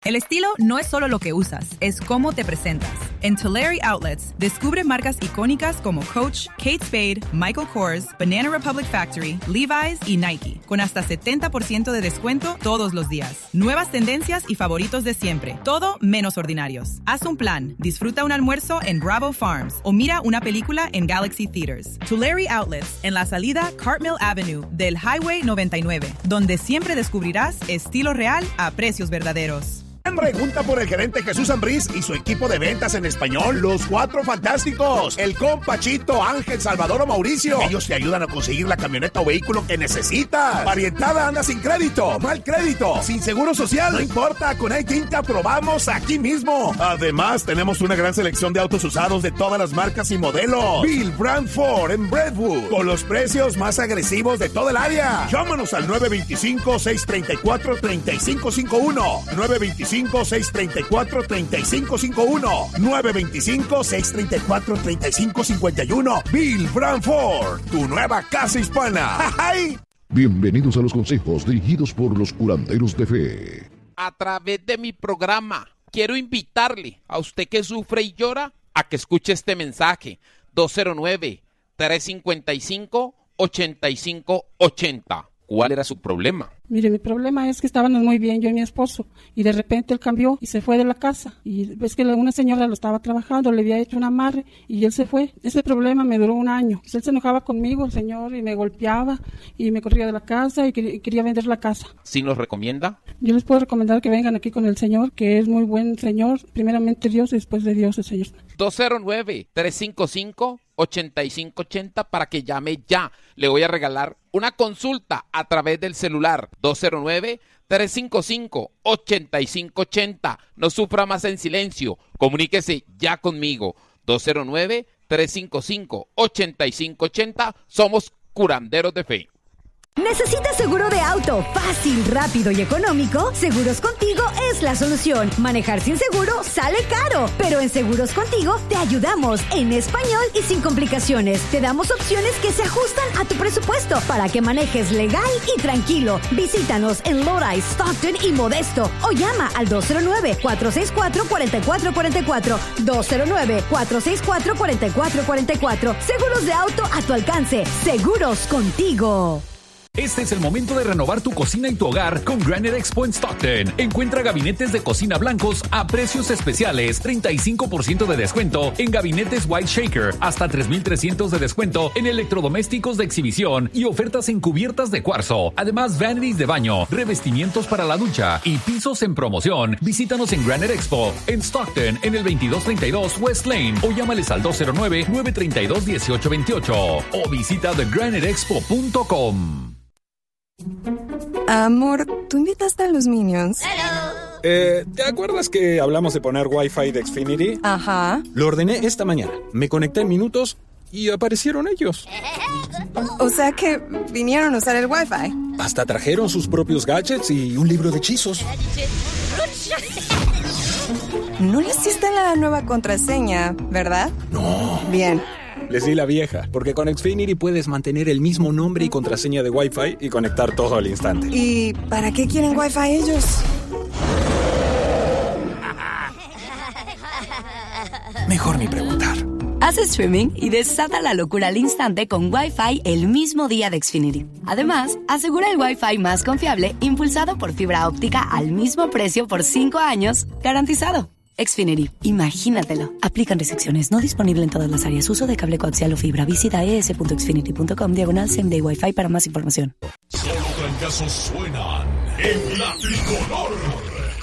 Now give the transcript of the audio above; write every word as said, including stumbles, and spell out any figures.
El estilo no es solo lo que usas, es cómo te presentas. En Tulare Outlets, descubre marcas icónicas como Coach, Kate Spade, Michael Kors, Banana Republic Factory, Levi's y Nike, con hasta setenta por ciento de descuento todos los días. Nuevas tendencias y favoritos de siempre, todo menos ordinarios. Haz un plan, disfruta un almuerzo en Bravo Farms o mira una película en Galaxy Theaters. Tulare Outlets, en la salida Cartmill Avenue del Highway noventa y nueve, donde siempre descubrirás estilo real a precios verdaderos. Pregunta por el gerente Jesús Ambriz y su equipo de ventas en español, los Cuatro Fantásticos, el compa Chito, Ángel, Salvador o Mauricio. Ellos te ayudan a conseguir la camioneta o vehículo que necesitas. Parientada anda sin crédito, mal crédito, sin seguro social, no importa, con I T I N te aprobamos aquí mismo. Además, tenemos una gran selección de autos usados de todas las marcas y modelos. Bill Brand Ford en Brentwood, con los precios más agresivos de todo el área. Llámanos al nueve dos cinco, seis tres cuatro, tres cinco cinco uno, nueve dos cinco, seis tres cuatro, tres cinco cinco uno, nueve dos cinco, seis tres cuatro, tres cinco cinco uno. Bill Brand Ford, tu nueva casa hispana. ¡Jajay! Bienvenidos a los consejos dirigidos por los curanderos de fe. A través de mi programa, quiero invitarle a usted que sufre y llora a que escuche este mensaje. dos cero nueve, tres cinco cinco, ocho cinco ocho cero. ¿Cuál era su problema? Mire, mi problema es que estábamos muy bien, yo y mi esposo, y de repente él cambió y se fue de la casa. Y ves que una señora lo estaba trabajando, le había hecho un amarre y él se fue. Ese problema me duró un año. Él se enojaba conmigo, el señor, y me golpeaba y me corría de la casa y quería, quería vender la casa. ¿Sí nos recomienda? Yo les puedo recomendar que vengan aquí con el señor, que es muy buen señor. Primeramente Dios y después de Dios el señor. dos cero nueve, tres cinco cinco, ocho cinco ocho cero para que llame ya. Le voy a regalar una consulta a través del celular. dos cero nueve, tres cinco cinco, ocho cinco ocho cero. No sufra más en silencio. Comuníquese ya conmigo. dos cero nueve, tres cinco cinco, ocho cinco ocho cero. Somos curanderos de fe. ¿Necesitas seguro de auto fácil, rápido y económico? Seguros Contigo es la solución. Manejar sin seguro sale caro, pero en Seguros Contigo te ayudamos en español y sin complicaciones. Te damos opciones que se ajustan a tu presupuesto para que manejes legal y tranquilo. Visítanos en Lodi, Stockton y Modesto o llama al dos cero nueve, cuatro seis cuatro, cuatro cuatro cuatro cuatro, dos cero nueve, cuatro seis cuatro, cuatro cuatro cuatro cuatro. Seguros de auto a tu alcance. Seguros Contigo. Este es el momento de renovar tu cocina y tu hogar con Granite Expo en Stockton. Encuentra gabinetes de cocina blancos a precios especiales, treinta y cinco por ciento de descuento en gabinetes White Shaker, hasta tres mil trescientos de descuento en electrodomésticos de exhibición y ofertas en cubiertas de cuarzo. Además, vanities de baño, revestimientos para la ducha y pisos en promoción. Visítanos en Granite Expo en Stockton en el veintidós treinta y dos West Lane o llámales al dos cero nueve, nueve tres dos, uno ocho dos ocho o visita the granite expo punto com. Amor, ¿tú invitaste a los Minions? Eh, ¿te acuerdas que hablamos de poner Wi-Fi de Xfinity? Ajá. Lo ordené esta mañana. Me conecté en minutos y aparecieron ellos. O sea que vinieron a usar el Wi-Fi. Hasta trajeron sus propios gadgets y un libro de hechizos. No les hiciste la nueva contraseña, ¿verdad? No. Bien. Les di la vieja, porque con Xfinity puedes mantener el mismo nombre y contraseña de Wi-Fi y conectar todo al instante. ¿Y para qué quieren Wi-Fi ellos? Mejor ni preguntar. Haz streaming y desata la locura al instante con Wi-Fi el mismo día de Xfinity. Además, asegura el Wi-Fi más confiable impulsado por fibra óptica al mismo precio por cinco años, garantizado. Xfinity, imagínatelo. Aplican restricciones, no disponible en todas las áreas. Uso de cable coaxial o fibra. Visita es.xfinity.com diagonal same day Wi-Fi para más información. Solo trancazos suenan en la tricolor.